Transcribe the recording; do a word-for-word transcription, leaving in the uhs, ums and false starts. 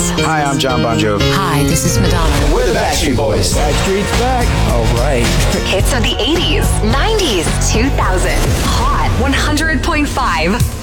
Boys. Hi, I'm John Bon Jovi. Hi, this is Madonna. We're the Backstreet Boys. Backstreet's back. All right. Hits of the eighties, nineties, two thousand. Hot one hundred point five.